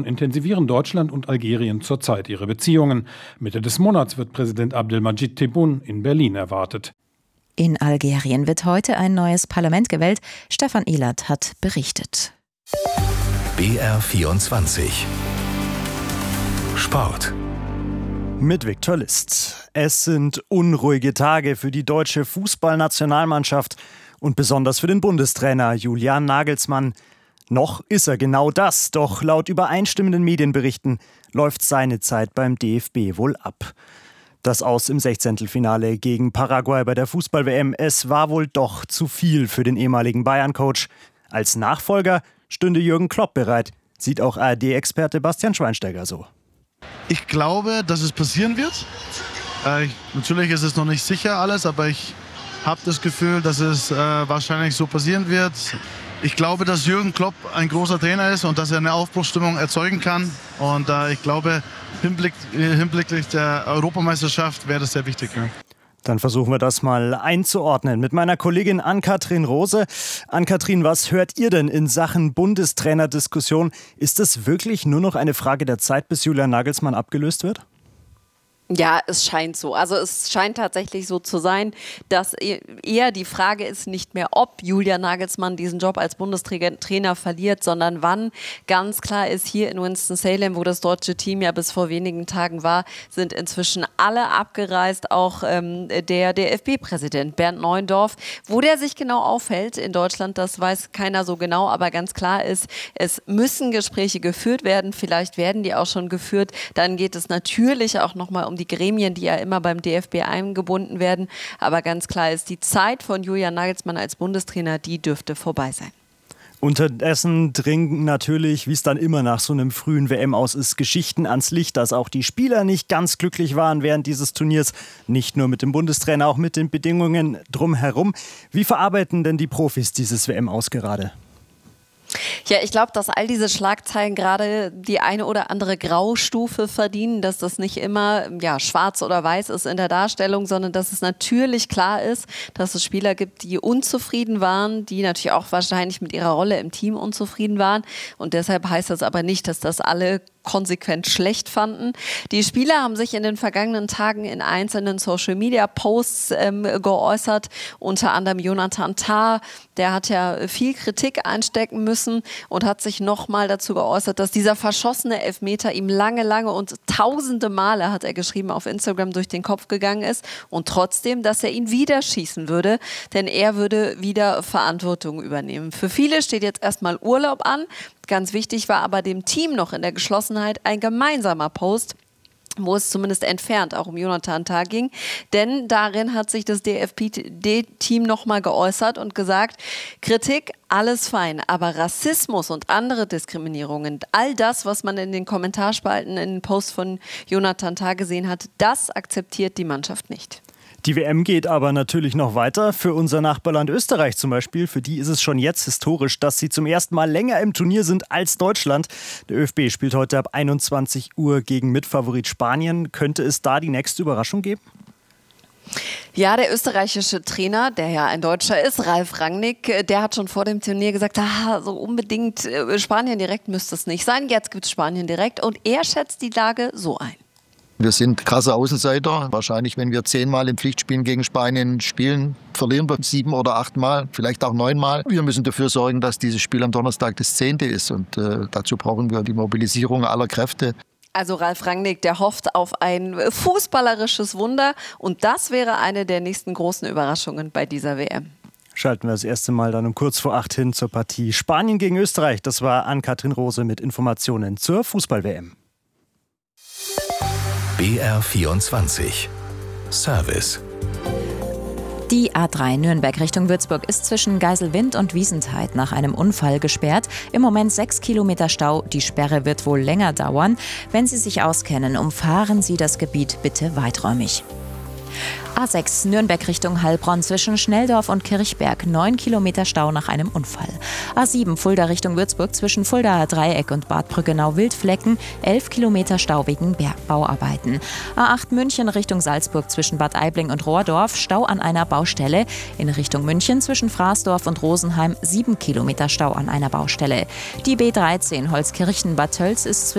intensivieren Deutschland und Algerien zurzeit ihre Beziehungen. Mitte des Monats wird Präsident Abdelmadjid Tebboune in Berlin erwartet. In Algerien wird heute ein neues Parlament gewählt. Stefan Ehlert hat berichtet. BR24 Sport. Mit Viktor List. Es sind unruhige Tage für die deutsche Fußballnationalmannschaft und besonders für den Bundestrainer Julian Nagelsmann. Noch ist er genau das, doch laut übereinstimmenden Medienberichten läuft seine Zeit beim DFB wohl ab. Das Aus im 16. gegen Paraguay bei der Fußball-WM, es war wohl doch zu viel für den ehemaligen Bayern-Coach. Als Nachfolger stünde Jürgen Klopp bereit, sieht auch ARD-Experte Bastian Schweinsteiger so. Ich glaube, dass es passieren wird. Natürlich ist es noch nicht sicher alles, aber ich habe das Gefühl, dass es wahrscheinlich so passieren wird. Ich glaube, dass Jürgen Klopp ein großer Trainer ist und dass er eine Aufbruchsstimmung erzeugen kann. Und ich glaube, hinblicklich der Europameisterschaft wäre das sehr wichtig. Ja. Dann versuchen wir das mal einzuordnen mit meiner Kollegin Ann-Kathrin Rose. Ann-Kathrin, was hört ihr denn in Sachen Bundestrainerdiskussion? Ist es wirklich nur noch eine Frage der Zeit, bis Julian Nagelsmann abgelöst wird? Ja, es scheint so. Also es scheint tatsächlich so zu sein, dass eher die Frage ist nicht mehr, ob Julian Nagelsmann diesen Job als Bundestrainer verliert, sondern wann. Ganz klar ist, hier in Winston-Salem, wo das deutsche Team ja bis vor wenigen Tagen war, sind inzwischen alle abgereist, auch der DFB-Präsident Bernd Neuendorf. Wo der sich genau aufhält in Deutschland, das weiß keiner so genau, aber ganz klar ist, es müssen Gespräche geführt werden, vielleicht werden die auch schon geführt. Dann geht es natürlich auch nochmal um die Gremien, die ja immer beim DFB eingebunden werden. Aber ganz klar ist, die Zeit von Julian Nagelsmann als Bundestrainer, die dürfte vorbei sein. Unterdessen dringen natürlich, wie es dann immer nach so einem frühen WM aus ist, Geschichten ans Licht, dass auch die Spieler nicht ganz glücklich waren während dieses Turniers. Nicht nur mit dem Bundestrainer, auch mit den Bedingungen drumherum. Wie verarbeiten denn die Profis dieses WM aus gerade? Ja, ich glaube, dass all diese Schlagzeilen gerade die eine oder andere Graustufe verdienen, dass das nicht immer schwarz oder weiß ist in der Darstellung, sondern dass es natürlich klar ist, dass es Spieler gibt, die unzufrieden waren, die natürlich auch wahrscheinlich mit ihrer Rolle im Team unzufrieden waren. Und deshalb heißt das aber nicht, dass das alle konsequent schlecht fanden. Die Spieler haben sich in den vergangenen Tagen in einzelnen Social-Media-Posts geäußert, unter anderem Jonathan Tah, der hat ja viel Kritik einstecken müssen und hat sich nochmal dazu geäußert, dass dieser verschossene Elfmeter ihm lange und tausende Male, hat er geschrieben, auf Instagram durch den Kopf gegangen ist und trotzdem, dass er ihn wieder schießen würde, denn er würde wieder Verantwortung übernehmen. Für viele steht jetzt erstmal Urlaub an. Ganz wichtig war aber dem Team noch in der Geschlossenheit ein gemeinsamer Post, wo es zumindest entfernt auch um Jonathan Tah ging. Denn darin hat sich das DFB-Team nochmal geäußert und gesagt, Kritik, alles fein, aber Rassismus und andere Diskriminierungen, all das, was man in den Kommentarspalten in den Posts von Jonathan Tah gesehen hat, das akzeptiert die Mannschaft nicht. Die WM geht aber natürlich noch weiter. Für unser Nachbarland Österreich zum Beispiel, für die ist es schon jetzt historisch, dass sie zum ersten Mal länger im Turnier sind als Deutschland. Der ÖFB spielt heute ab 21 Uhr gegen Mitfavorit Spanien. Könnte es da die nächste Überraschung geben? Ja, der österreichische Trainer, der ja ein Deutscher ist, Ralf Rangnick, der hat schon vor dem Turnier gesagt, so unbedingt Spanien direkt müsste es nicht sein. Jetzt gibt es Spanien direkt und er schätzt die Lage so ein. Wir sind krasse Außenseiter. Wahrscheinlich, wenn wir 10-mal im Pflichtspielen gegen Spanien spielen, verlieren wir 7 oder 8-mal, vielleicht auch 9-mal. Wir müssen dafür sorgen, dass dieses Spiel am Donnerstag das 10. ist. Und dazu brauchen wir die Mobilisierung aller Kräfte. Also Ralf Rangnick, der hofft auf ein fußballerisches Wunder. Und das wäre eine der nächsten großen Überraschungen bei dieser WM. Schalten wir das erste Mal dann um kurz vor 8 hin zur Partie Spanien gegen Österreich. Das war Ann-Kathrin Rose mit Informationen zur Fußball-WM. BR24 Service. Die A3 Nürnberg Richtung Würzburg ist zwischen Geiselwind und Wiesentheid nach einem Unfall gesperrt. Im Moment 6 Kilometer Stau. Die Sperre wird wohl länger dauern. Wenn Sie sich auskennen, umfahren Sie das Gebiet bitte weiträumig. A6 Nürnberg Richtung Heilbronn zwischen Schnelldorf und Kirchberg 9 Kilometer Stau nach einem Unfall. A7 Fulda Richtung Würzburg zwischen Fuldaer Dreieck und Bad Brückenau-Wildflecken 11 Kilometer Stau wegen Bergbauarbeiten. A8 München Richtung Salzburg zwischen Bad Aibling und Rohrdorf Stau an einer Baustelle. In Richtung München zwischen Fraßdorf und Rosenheim 7 Kilometer Stau an einer Baustelle. Die B13 Holzkirchen-Bad Tölz ist